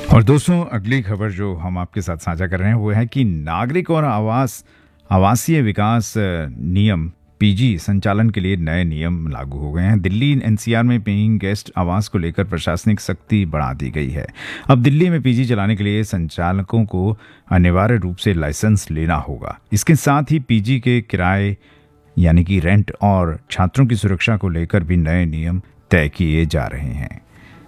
और दोस्तों, अगली खबर जो हम आपके साथ साझा कर रहे हैं वो है कि नागरिक और आवासीय विकास नियम पीजी संचालन के लिए नए नियम लागू हो गए हैं। दिल्ली एनसीआर में पेइंग गेस्ट आवास को लेकर प्रशासनिक सख्ती बढ़ा दी गई है। अब दिल्ली में पीजी चलाने के लिए संचालकों को अनिवार्य रूप से लाइसेंस लेना होगा। इसके साथ ही पीजी के किराए यानी कि रेंट और छात्रों की सुरक्षा को लेकर भी नए नियम तय किए जा रहे हैं।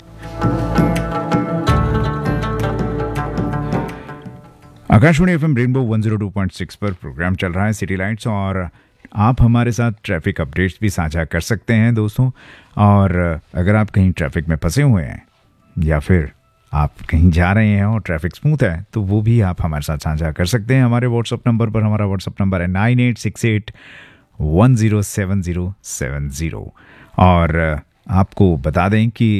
आकाशवाणी एफएम रेनबो 102.6 पर प्रोग्राम चल रहा है सिटी लाइट्स, और आप हमारे साथ ट्रैफिक अपडेट्स भी साझा कर सकते हैं दोस्तों। और अगर आप कहीं ट्रैफिक में फंसे हुए हैं या फिर आप कहीं जा रहे हैं और ट्रैफिक स्मूथ है तो वो भी आप हमारे साथ साझा कर सकते हैं हमारे व्हाट्सअप नंबर पर। हमारा व्हाट्सअप नंबर है 9868107070। और आपको बता दें कि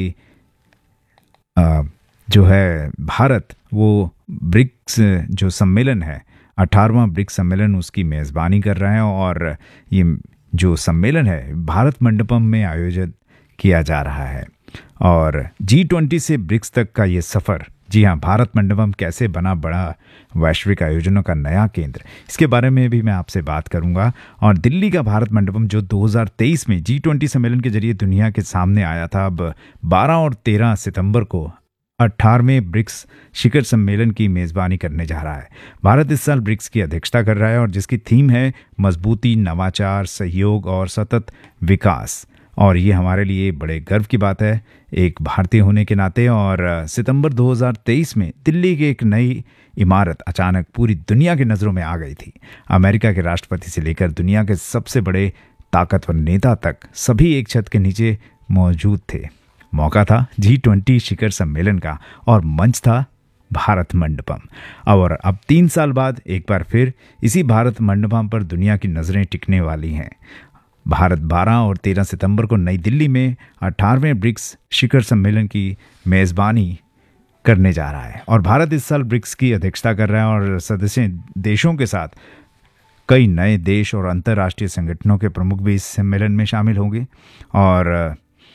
जो है भारत वो ब्रिक्स जो सम्मेलन है 18वां ब्रिक्स सम्मेलन उसकी मेज़बानी कर रहा है, और ये जो सम्मेलन है भारत मंडपम में आयोजित किया जा रहा है। और G20 से ब्रिक्स तक का ये सफ़र, जी हाँ, भारत मंडपम कैसे बना बड़ा वैश्विक आयोजनों का नया केंद्र, इसके बारे में भी मैं आपसे बात करूंगा। और दिल्ली का भारत मंडपम जो 2023 में G20 सम्मेलन के जरिए दुनिया के सामने आया था, अब 12 और 13 सितंबर को 18वें ब्रिक्स शिखर सम्मेलन की मेज़बानी करने जा रहा है। भारत इस साल ब्रिक्स की अध्यक्षता कर रहा है और जिसकी थीम है मजबूती, नवाचार, सहयोग और सतत विकास। और ये हमारे लिए बड़े गर्व की बात है एक भारतीय होने के नाते। और सितंबर 2023 में दिल्ली की एक नई इमारत अचानक पूरी दुनिया की नज़रों में आ गई थी। अमेरिका के राष्ट्रपति से लेकर दुनिया के सबसे बड़े ताकतवर नेता तक सभी एक छत के नीचे मौजूद थे। मौका था G20 शिखर सम्मेलन का और मंच था भारत मंडपम। और अब 3 साल बाद एक बार फिर इसी भारत मंडपम पर दुनिया की नज़रें टिकने वाली हैं। भारत 12 और 13 सितंबर को नई दिल्ली में 18वें ब्रिक्स शिखर सम्मेलन की मेज़बानी करने जा रहा है। और भारत इस साल ब्रिक्स की अध्यक्षता कर रहा है और सदस्य देशों के साथ कई नए देश और अंतर्राष्ट्रीय संगठनों के प्रमुख भी इस सम्मेलन में शामिल होंगे। और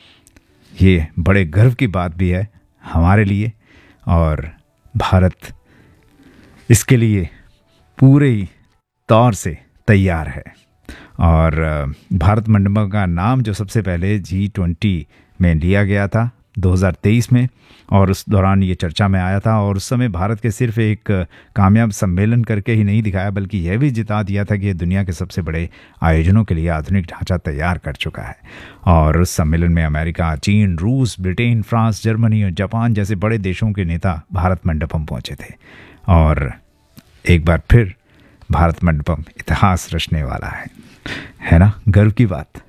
ये बड़े गर्व की बात भी है हमारे लिए, और भारत इसके लिए पूरे तौर से तैयार है। और भारत मंडपम का नाम जो सबसे पहले G20 में लिया गया था 2023 में, और उस दौरान ये चर्चा में आया था। और उस समय भारत के सिर्फ एक कामयाब सम्मेलन करके ही नहीं दिखाया, बल्कि यह भी जिता दिया था कि ये दुनिया के सबसे बड़े आयोजनों के लिए आधुनिक ढांचा तैयार कर चुका है। और उस सम्मेलन में अमेरिका, चीन, रूस, ब्रिटेन, फ्रांस, जर्मनी और जापान जैसे बड़े देशों के नेता भारत मंडपम पहुंचे थे। और एक बार फिर भारत मंडपम इतिहास रचने वाला है ना? गर्व की बात।